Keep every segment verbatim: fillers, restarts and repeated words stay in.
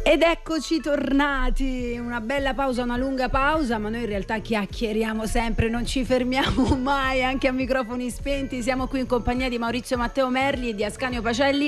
Ed eccoci tornati, una bella pausa, una lunga pausa, ma noi in realtà chiacchieriamo sempre, non ci fermiamo mai, anche a microfoni spenti. Siamo qui in compagnia di Maurizio Matteo Merli e di Ascanio Pacelli,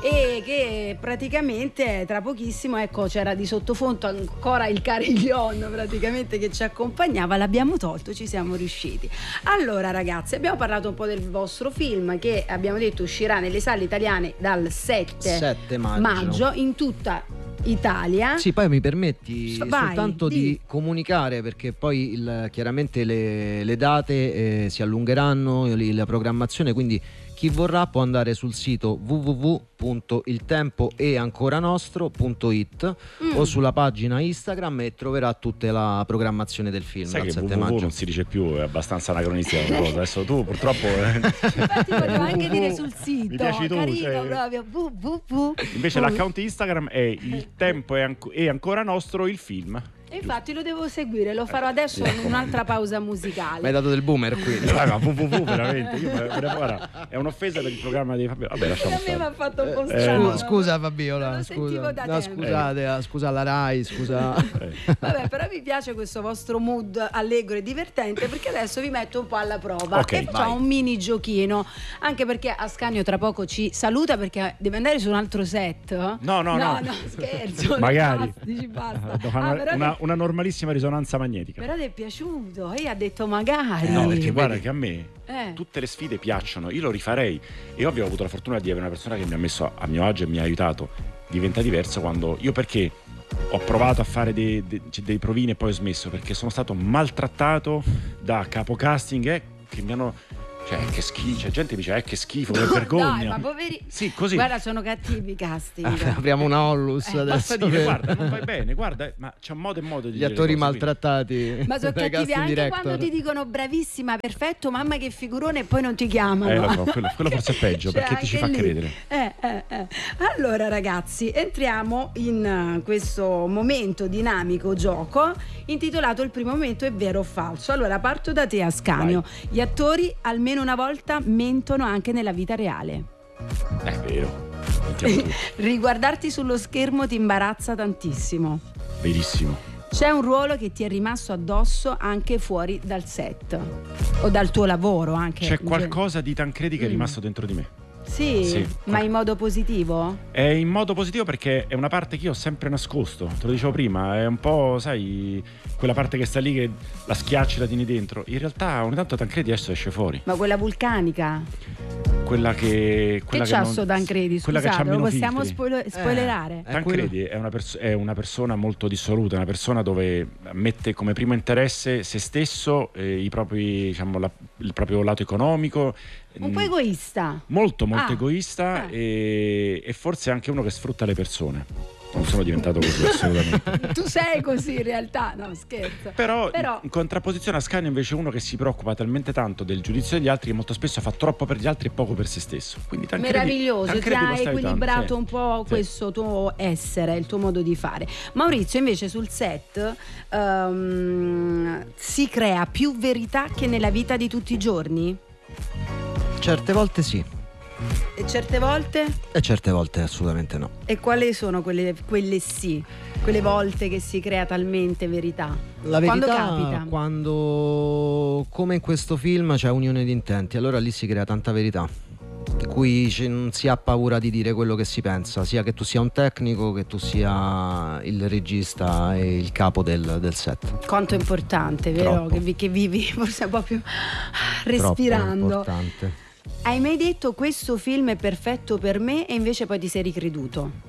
e che praticamente tra pochissimo, ecco, c'era di sottofondo ancora il Carillon praticamente che ci accompagnava, l'abbiamo tolto, ci siamo riusciti. Allora ragazzi, abbiamo parlato un po' del vostro film che abbiamo detto uscirà nelle sale italiane dal sette maggio. maggio in tutta Italia. Sì, poi mi permetti Vai, soltanto di. di comunicare, perché poi il, chiaramente le, le date eh, si allungheranno, la programmazione, quindi chi vorrà può andare sul sito w w w punto il tempo è ancora nostro punto i t mm. o sulla pagina Instagram e troverà tutta la programmazione del film. Sai dal che sette www maggio non si dice più, è abbastanza anacronistica la cosa. Adesso tu purtroppo eh. Infatti potevo anche dire sul sito, mi piaci tu, carino, cioè. proprio www. Invece l'account Instagram è il tempo è, anco- è ancora nostro il film. E infatti lo devo seguire, lo farò adesso in un'altra pausa musicale. Mi hai dato del boomer qui. Raga, www veramente. Io, guarda, è un'offesa per il programma di Fabio. Vabbè, lasciamo A me mi ha stare. fatto un po' Eh, strano. Scusa, scusa Fabiola, Non lo scusa. sentivo da No, tempo. scusate, eh, scusa la Rai, scusa. Eh. Vabbè, però mi piace questo vostro mood allegro e divertente, perché adesso vi metto un po' alla prova Ok, e facciamo vai. un mini giochino, anche perché Ascanio tra poco ci saluta perché deve andare su un altro set. No, no, no. no, scherzo. Magari. Basta, dici basta. Devo fare Ah, una, però una, ti- una normalissima risonanza magnetica. però ti è piaciuto e ha detto magari. No, perché Eh, guarda vedi. che a me Eh. tutte le sfide piacciono, io lo rifarei. E ovvio ho avuto la fortuna di avere una persona che mi ha messo a mio agio e mi ha aiutato. Diventa diverso quando io, perché ho provato a fare dei, dei, dei provini e poi ho smesso, perché sono stato maltrattato da capo casting eh, che mi hanno, cioè che schifo, c'è gente che dice eh che schifo, che vergogna. Dai, ma poveri. Sì, così. Guarda, sono cattivi i casting. Ah, apriamo una Onlus Eh, adesso. Basta dire, per guarda, non vai bene, guarda, eh, ma c'è un modo e modo di gli dire attori le cose, quindi- maltrattati. Ma sono dai cattivi casting anche director. quando ti dicono bravissima, perfetto, mamma che figurone, e poi non ti chiamano. Eh, lo so, quello, quello forse è peggio, Cioè, perché ti ci fa anche lì. credere. Eh, eh, eh. Allora ragazzi, entriamo in uh, questo momento dinamico gioco intitolato Il primo momento è vero o falso. Allora parto da te Ascanio. Gli attori almeno una volta mentono anche nella vita reale. È vero, mentiamo tutti. Riguardarti sullo schermo ti imbarazza tantissimo. Verissimo. C'è un ruolo che ti è rimasto addosso anche fuori dal set o dal tuo lavoro anche. C'è qualcosa di Tancredi che è Mm. rimasto dentro di me. Sì, Sì. ma in modo positivo? È in modo positivo perché è una parte che io ho sempre nascosto, te lo dicevo prima, è un po', sai, quella parte che sta lì che la schiacci, la tieni dentro. In realtà ogni tanto Tancredi adesso esce fuori. Ma quella vulcanica? Quella che... Quella che c'ha non- sto Tancredi? quella che c'ha Scusate, lo meno possiamo filtri. spoiler- spoilerare? Eh, Tancredi è una, pers- è una persona molto dissoluta, una persona dove mette come primo interesse se stesso, eh, i propri, diciamo, la- il proprio lato economico. Un po' Mm, egoista. Molto molto Ah. egoista Ah. e, e forse anche uno che sfrutta le persone. Non sono diventato così assolutamente. Tu sei così in realtà, no scherzo. Però, Però- in contrapposizione a Ascanio invece è uno che si preoccupa talmente tanto del giudizio degli altri che molto spesso fa troppo per gli altri e poco per se stesso. Quindi Tancredi- Meraviglioso, ti Tancredi ha lo stai equilibrato aiutando, un po' sì. questo tuo essere, il tuo modo di fare. Maurizio invece sul set ehm, si crea più verità che nella vita di tutti i giorni? Certe volte sì, E certe volte? e certe volte assolutamente no. E quali sono quelle, quelle sì? Quelle volte che si crea talmente verità? La Quando verità, capita? quando, come in questo film, c'è unione di intenti, allora lì si crea tanta verità, di cui ci- non si ha paura di dire quello che si pensa, sia che tu sia un tecnico, che tu sia il regista e il capo del, del set. Quanto è importante, vero? Troppo. Che, vi- che vivi forse un po' più Troppo respirando. importante. Hai mai detto questo film è perfetto per me e invece poi ti sei ricreduto?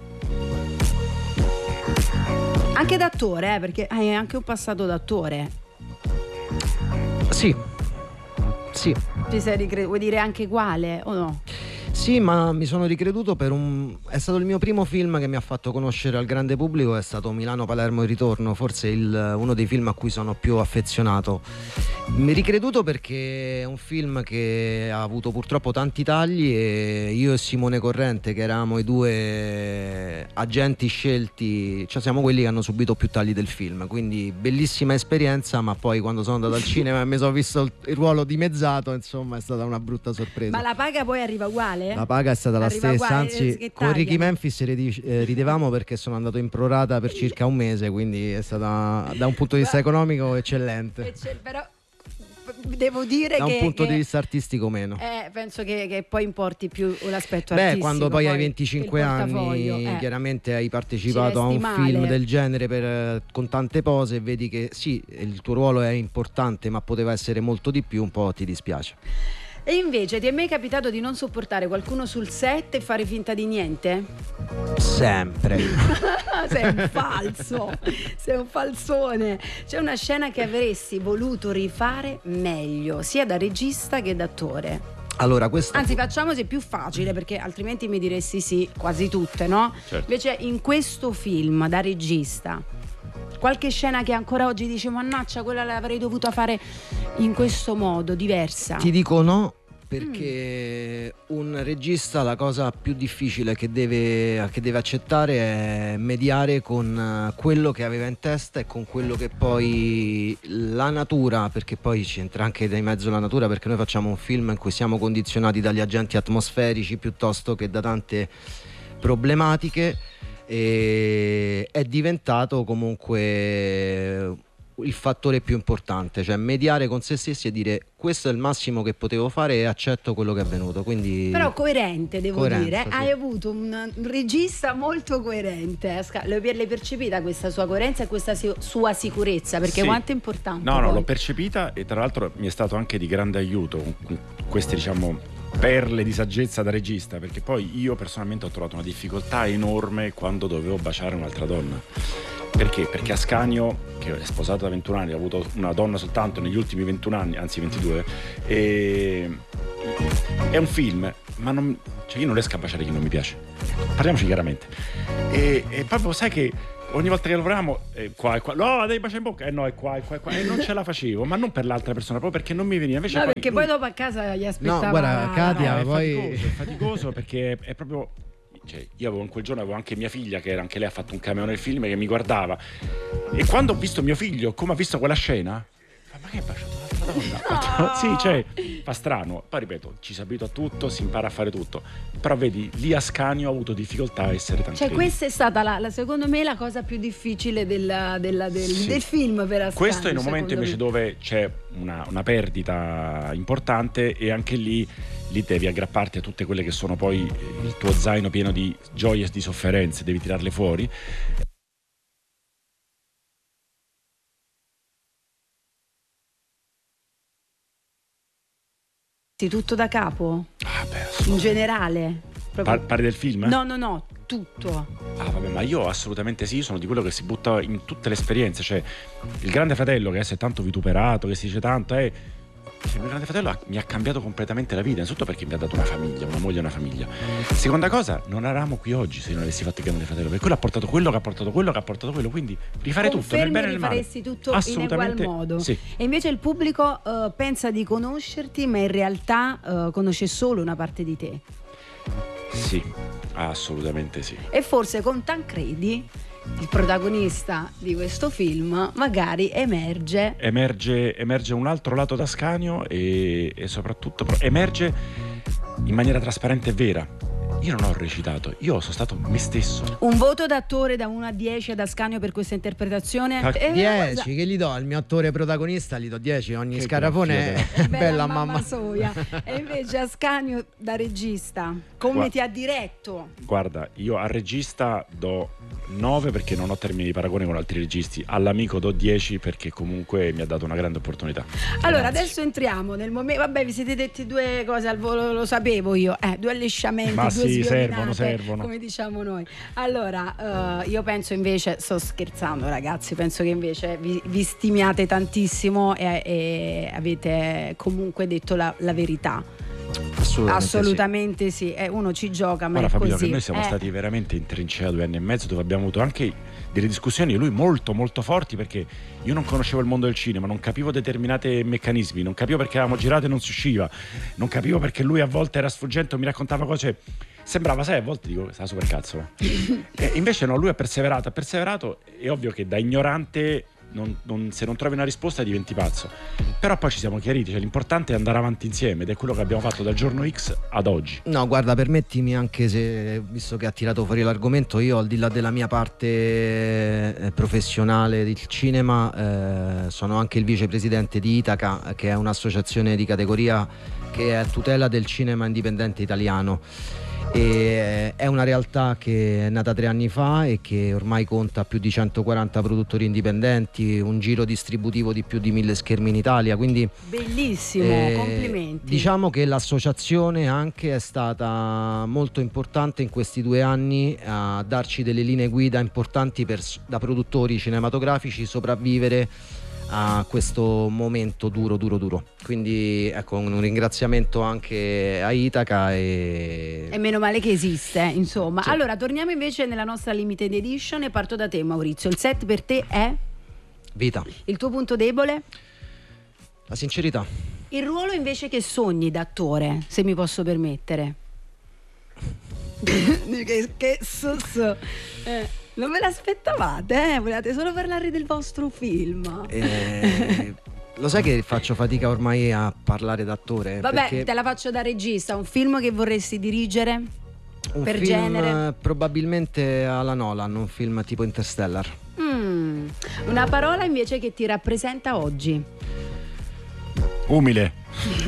Anche da attore, eh, perché hai anche un passato da attore. Sì, sì, Ti sei ricreduto? Vuoi dire anche quale o no? sì, ma mi sono ricreduto per un... è stato il mio primo film che mi ha fatto conoscere al grande pubblico, è stato Milano-Palermo il ritorno, forse il- uno dei film a cui sono più affezionato. Mi ricreduto perché è un film che ha avuto purtroppo tanti tagli e io e Simone Corrente, che eravamo i due agenti scelti, cioè siamo quelli che hanno subito più tagli del film, quindi bellissima esperienza, ma poi quando sono andato al cinema e mi sono visto il, il ruolo dimezzato, insomma è stata una brutta sorpresa. Ma la paga poi arriva uguale? La paga è stata arriva la stessa, uguale, anzi con Ricky Memphis ridi- eh, ridevamo perché sono andato in prorata per circa un mese, quindi è stata da un punto di vista economico eccellente. Però devo dire da che, un punto che, di vista artistico meno. Eh, penso che, che poi importi più l'aspetto Beh, artistico. quando poi, poi hai venticinque anni, eh, chiaramente hai partecipato a un male. film del genere per, con tante pose, e vedi che sì, il tuo ruolo è importante, ma poteva essere molto di più, un po' ti dispiace. E invece ti è mai capitato di non sopportare qualcuno sul set e fare finta di niente? Sempre. Sei un falso, sei un falsone. C'è una scena che avresti voluto rifare meglio, sia da regista che da attore. Allora, questo... Anzi, facciamoci più facile, perché altrimenti mi diresti sì, quasi tutte, no? Certo. Invece in questo film da regista, qualche scena che ancora oggi dici mannaggia, quella l'avrei dovuta fare in questo modo, diversa? Ti dico no, perché mm. un regista la cosa più difficile che deve, che deve accettare è mediare con quello che aveva in testa e con quello che poi la natura, perché poi ci entra anche in mezzo la natura, perché noi facciamo un film in cui siamo condizionati dagli agenti atmosferici piuttosto che da tante problematiche, e è diventato comunque il fattore più importante, cioè mediare con se stessi e dire questo è il massimo che potevo fare e accetto quello che è avvenuto. Quindi però coerente, devo Coerenza, dire, sì. Hai avuto un, un regista molto coerente. L'hai percepita questa sua coerenza e questa si- sua sicurezza, perché sì. quanto è importante. No, no, poi. l'ho percepita, e tra l'altro mi è stato anche di grande aiuto queste, diciamo, perle di saggezza da regista, perché poi io personalmente ho trovato una difficoltà enorme quando dovevo baciare un'altra donna. Perché? Perché Ascanio, che è sposato da ventuno anni, ha avuto una donna soltanto negli ultimi ventuno anni, anzi ventidue, e è un film, ma non, cioè io non riesco a baciare chi non mi piace, parliamoci chiaramente, e, e proprio sai che ogni volta che lavoriamo è qua e qua, no, devi baciare in bocca, e eh no, è qua e qua e qua, e non ce la facevo, ma non per l'altra persona, proprio perché non mi veniva. Invece no, poi, perché lui... poi dopo a casa gli aspettava. No, guarda, Katia, no, è poi faticoso, è faticoso perché è proprio, cioè, io avevo in quel giorno avevo anche mia figlia, che era, anche lei ha fatto un cameo nel film, che mi guardava, e quando ho visto mio figlio come ha visto quella scena, ma che hai baciato un'altra donna? No. Sì, cioè fa strano. Poi ripeto, ci si abitua a tutto, si impara a fare tutto, però vedi, lì Ascanio ha avuto difficoltà a essere Tancredi. Cioè questa è stata la, la, secondo me la cosa più difficile della, della, del, sì. del film per Ascanio. Questo è in un momento invece me. dove c'è una, una perdita importante, e anche lì lì devi aggrapparti a tutte quelle che sono poi il tuo zaino pieno di gioie e di sofferenze, devi tirarle fuori. Tutto da capo? Ah, beh, in generale? Par- parli del film? No, no, no, tutto. Ah, vabbè, ma io assolutamente sì, sono di quello che si butta in tutte le esperienze. Cioè, il Grande Fratello, che adesso è tanto vituperato, che si dice tanto, è... il mio Grande Fratello ha, mi ha cambiato completamente la vita, innanzitutto perché mi ha dato una famiglia, una moglie e una famiglia. Seconda cosa, non eravamo qui oggi se non avessi fatto il Grande Fratello, per quello ha portato quello che ha portato quello che ha portato quello, quindi rifare tutto nel bene e nel male. Rifaresti tutto in egual modo. Sì. E invece il pubblico uh, pensa di conoscerti, ma in realtà uh, conosce solo una parte di te. Sì, assolutamente sì. E forse con Tancredi, il protagonista di questo film, magari emerge emerge emerge un altro lato d'Ascanio, e, e soprattutto emerge in maniera trasparente e vera. Io non ho recitato, io sono stato me stesso. Un voto d'attore da uno a dieci ad Ascanio per questa interpretazione? Ah, eh, dieci, che gli do al mio attore protagonista, gli do dieci, ogni Che scarafone è bella, bella mamma, mamma soia. E invece Ascanio da regista, come Guarda, ti ha diretto? Guarda, io al regista do nove perché non ho termini di paragone con altri registi, all'amico do dieci perché comunque mi ha dato una grande opportunità. Allora, Grazie. adesso entriamo nel momento. Vabbè, vi siete detti due cose al volo, lo sapevo io, eh, due allisciamenti, Ma due sì, sviolinate, servono, servono. come diciamo noi. Allora, uh, io penso invece, sto scherzando ragazzi, penso che invece vi, vi stimiate tantissimo e, e avete comunque detto la, la verità. Assolutamente, Assolutamente sì, sì. Eh, uno ci gioca, ma Guarda, è Fabio, così. che noi siamo eh. stati veramente in trincea due anni e mezzo, dove abbiamo avuto anche delle discussioni, lui molto molto forti, perché io non conoscevo il mondo del cinema, non capivo determinati meccanismi, non capivo perché avevamo girato e non si usciva, non capivo perché lui a volte era sfuggente, mi raccontava cose, sembrava, sai, a volte dico, sta super cazzo. E invece no, lui ha perseverato, ha perseverato, è ovvio che da ignorante non, non, se non trovi una risposta diventi pazzo, però poi ci siamo chiariti, cioè l'importante è andare avanti insieme, ed è quello che abbiamo fatto dal giorno X ad oggi. No, guarda, permettimi, anche se, visto che ha tirato fuori l'argomento, io al di là della mia parte eh, professionale del cinema eh, sono anche il vicepresidente di Itaca, che è un'associazione di categoria che è a tutela del cinema indipendente italiano. E è una realtà che è nata tre anni fa e che ormai conta più di centoquaranta produttori indipendenti, un giro distributivo di più di mille schermi in Italia, quindi bellissimo, eh, complimenti. Diciamo che l'associazione anche è stata molto importante in questi due anni a darci delle linee guida importanti per, da produttori cinematografici, sopravvivere a questo momento duro duro duro, quindi ecco, un ringraziamento anche a Itaca e, e meno male che esiste, insomma. Sì. Allora torniamo invece nella nostra limited edition e parto da te, Maurizio. Il set per te è? vita, Il tuo punto debole? la sincerità. Il ruolo invece che sogni da attore, se mi posso permettere. che che so, so. Eh. Non ve l'aspettavate, eh? Volevate solo parlare del vostro film. Eh, lo sai che faccio fatica ormai a parlare d'attore? Vabbè, perché te la faccio da regista. Un film che vorresti dirigere? un per film, genere? Probabilmente alla Nolan, un film tipo Interstellar. Mm, una parola invece che ti rappresenta oggi. Umile.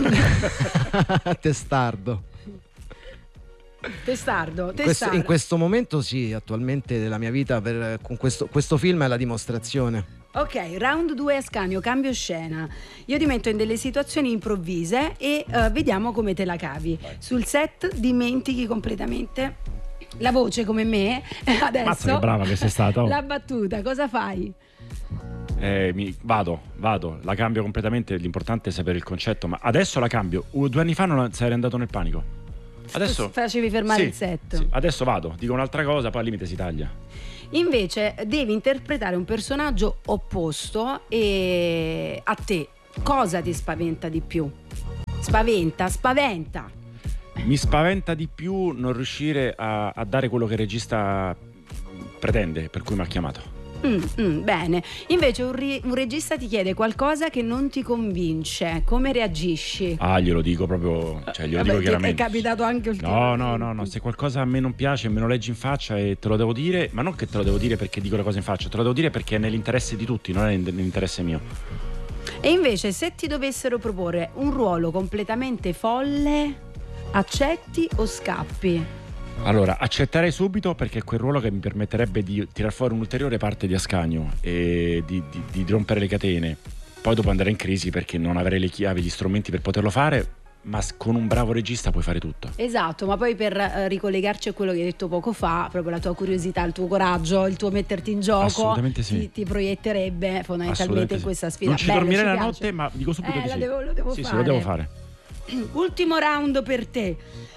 Testardo. Testardo, Questo- testardo. in questo momento sì, attualmente della mia vita per, con questo, questo film è la dimostrazione. Ok, round due Ascanio, cambio scena. Io ti metto in delle situazioni improvvise e eh, vediamo come te la cavi. Sul set dimentichi completamente la voce come me. Adesso Mazza che brava che sei stata, oh. la battuta, cosa fai? Eh, mi, vado, vado, la cambio completamente, l'importante è sapere il concetto, ma adesso la cambio. Uh, due anni fa non sarei andato nel panico. Adesso facevi fermare sì, il set. sì, adesso vado, dico un'altra cosa, poi al limite si taglia. Invece devi interpretare un personaggio opposto e a te cosa ti spaventa di più? Spaventa, spaventa. Mi spaventa di più non riuscire a, a dare quello che il regista pretende, per cui mi ha chiamato. Mm, mm, bene, invece un, ri- un regista ti chiede qualcosa che non ti convince, come reagisci? Ah, glielo dico proprio, cioè glielo Vabbè, dico ti chiaramente. è capitato anche ultimamente. No, no, no, no, se qualcosa a me non piace, me lo leggi in faccia e te lo devo dire, ma non che te lo devo dire perché dico le cose in faccia, te lo devo dire perché è nell'interesse di tutti, non è nell'interesse mio. E invece se ti dovessero proporre un ruolo completamente folle, accetti o scappi? Allora, accetterei subito, perché è quel ruolo che mi permetterebbe di tirar fuori un'ulteriore parte di Ascanio e di, di, di rompere le catene. Poi dopo andare in crisi perché non avrei le chiavi, gli strumenti per poterlo fare, ma con un bravo regista puoi fare tutto. Esatto, ma poi per eh, ricollegarci a quello che hai detto poco fa, proprio la tua curiosità, il tuo coraggio, il tuo metterti in gioco, Assolutamente sì. ti, ti proietterebbe fondamentalmente Assolutamente in sì. questa sfida. Non ci Bello, dormirei la piace. notte, ma dico subito Eh, di la sì. devo- lo devo sì, sì, fare. lo devo fare. Ultimo round per te.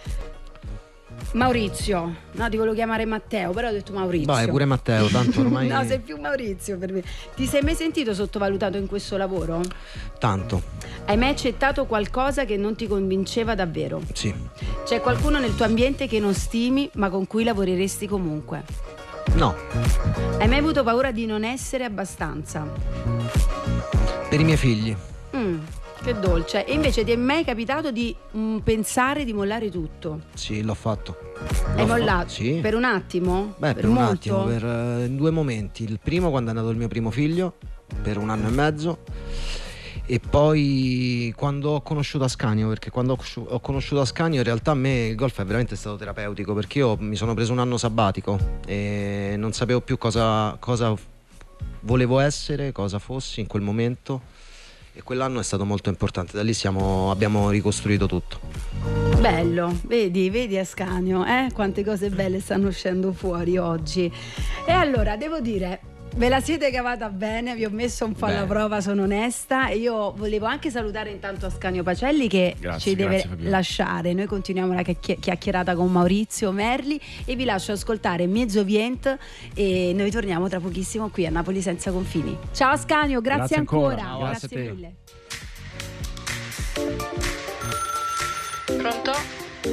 Maurizio, no, ti volevo chiamare Matteo, però ho detto Maurizio. Vai, pure Matteo, tanto ormai No, sei più Maurizio per me. Ti sei mai sentito sottovalutato in questo lavoro? tanto, Hai mai accettato qualcosa che non ti convinceva davvero? sì. C'è qualcuno nel tuo ambiente che non stimi ma con cui lavoreresti comunque? No, Hai mai avuto paura di non essere abbastanza? per i miei figli. Mm, che dolce. E invece ti è mai capitato di mm, pensare di mollare tutto? Sì, l'ho fatto. Hai L'ho fa- mollato? Sì. Per un attimo? Beh, per, un molto? attimo, per eh, in due momenti. Il primo quando è nato il mio primo figlio, per un anno e mezzo, e poi quando ho conosciuto Ascanio, perché quando ho conosciu- ho conosciuto Ascanio in realtà a me il golf è veramente stato terapeutico, perché io mi sono preso un anno sabbatico e non sapevo più cosa, cosa volevo essere, cosa fossi in quel momento, e quell'anno è stato molto importante. Da lì siamo, abbiamo ricostruito tutto. Bello, vedi, vedi Ascanio, eh? Quante cose belle stanno uscendo fuori oggi. E allora, devo dire, Ve la siete cavata bene, vi ho messo un po' Bene. alla prova, sono onesta. Io volevo anche salutare intanto Ascanio Pacelli che Grazie, ci deve grazie, Fabiola. lasciare. Noi continuiamo la chiacchi- chiacchierata con Maurizio Merli e vi lascio ascoltare Mezzo Vient e noi torniamo tra pochissimo qui a Napoli Senza Confini. Ciao Ascanio, grazie, Grazie ancora. ancora. No, grazie grazie a te. mille. Pronto?